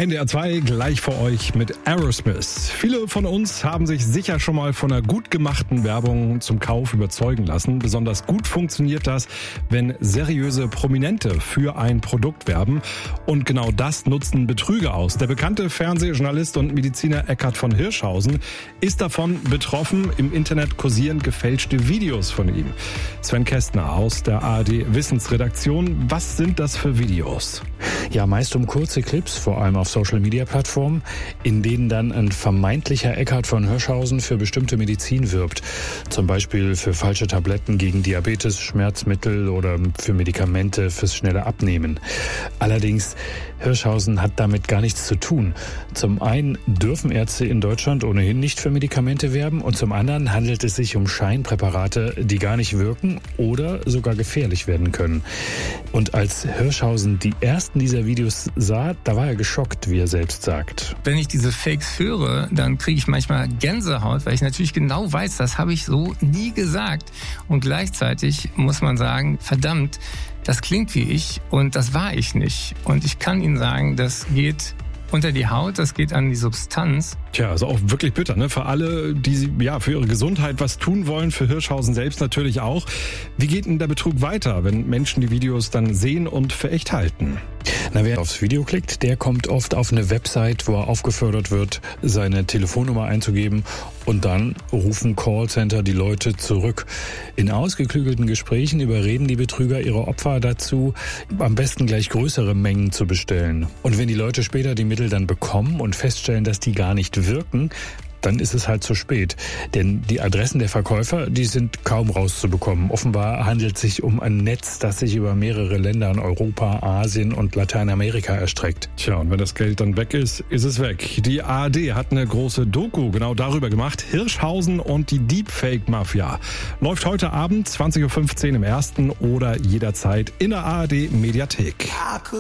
NDR 2 gleich vor euch mit Aerosmith. Viele von uns haben sich sicher schon mal von einer gut gemachten Werbung zum Kauf überzeugen lassen. Besonders gut funktioniert das, wenn seriöse Prominente für ein Produkt werben. Und genau das nutzen Betrüger aus. Der bekannte Fernsehjournalist und Mediziner Eckhard von Hirschhausen ist davon betroffen. Im Internet kursieren gefälschte Videos von ihm. Sven Kästner aus der ARD Wissensredaktion. Was sind das für Videos? Ja, meist um kurze Clips, vor allem auf Social-Media-Plattformen, in denen dann ein vermeintlicher Eckhard von Hirschhausen für bestimmte Medizin wirbt. Zum Beispiel für falsche Tabletten gegen Diabetes, Schmerzmittel oder für Medikamente fürs schnelle Abnehmen. Allerdings, Hirschhausen hat damit gar nichts zu tun. Zum einen dürfen Ärzte in Deutschland ohnehin nicht für Medikamente werben und zum anderen handelt es sich um Scheinpräparate, die gar nicht wirken oder sogar gefährlich werden können. Und als Hirschhausen die ersten dieser Videos sah, da war er geschockt, wie er selbst sagt. Wenn ich diese Fakes höre, dann kriege ich manchmal Gänsehaut, weil ich natürlich genau weiß, das habe ich so nie gesagt. Und gleichzeitig muss man sagen, verdammt, das klingt wie ich und das war ich nicht. Und ich kann Ihnen sagen, das geht unter die Haut, das geht an die Substanz. Tja, also auch wirklich bitter, ne? Für alle, die für ihre Gesundheit was tun wollen, für Hirschhausen selbst natürlich auch. Wie geht denn der Betrug weiter, wenn Menschen die Videos dann sehen und für echt halten? Na, wer aufs Video klickt, der kommt oft auf eine Website, wo er aufgefordert wird, seine Telefonnummer einzugeben und dann rufen Callcenter die Leute zurück. In ausgeklügelten Gesprächen überreden die Betrüger ihre Opfer dazu, am besten gleich größere Mengen zu bestellen. Und wenn die Leute später die Mittel dann bekommen und feststellen, dass die gar nicht wirken, dann ist es halt zu spät. Denn die Adressen der Verkäufer, die sind kaum rauszubekommen. Offenbar handelt es sich um ein Netz, das sich über mehrere Länder in Europa, Asien und Lateinamerika erstreckt. Tja, und wenn das Geld dann weg ist, ist es weg. Die ARD hat eine große Doku genau darüber gemacht. Hirschhausen und die Deepfake-Mafia. Läuft heute Abend 20.15 Uhr im Ersten oder jederzeit in der ARD Mediathek.